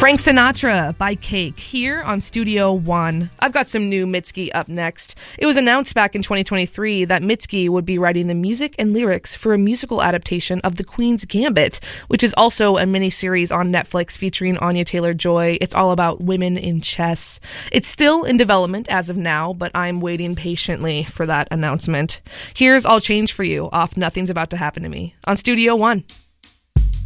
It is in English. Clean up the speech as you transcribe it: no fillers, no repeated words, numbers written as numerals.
Frank Sinatra by Cake here on Studio One. I've got some new Mitski up next. It was announced back in 2023 that Mitski would be writing the music and lyrics for a musical adaptation of The Queen's Gambit, which is also a miniseries on Netflix featuring Anya Taylor-Joy. It's all about women in chess. It's still in development as of now, but I'm waiting patiently for that announcement. Here's I'll Change For You off Nothing's About to Happen to Me on Studio One.